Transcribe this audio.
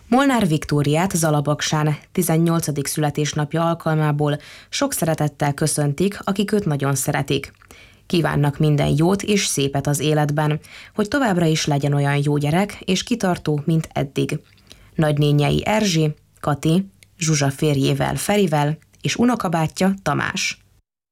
Molnár Viktóriát Zalabaksán 18. születésnapja alkalmából sok szeretettel köszöntik, akik őt nagyon szeretik. Kívánnak minden jót és szépet az életben, hogy továbbra is legyen olyan jó gyerek és kitartó, mint eddig. Nagynényei Erzsi, Kati, Zsuzsa férjével Ferivel és unokabátyja Tamás.